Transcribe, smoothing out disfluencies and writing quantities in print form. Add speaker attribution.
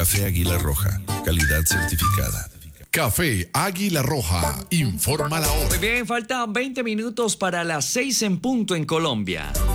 Speaker 1: Café Águila Roja, calidad certificada.
Speaker 2: Café Águila Roja, informa la hora.
Speaker 3: Muy bien, faltan 20 minutos para las 6 en punto en Colombia.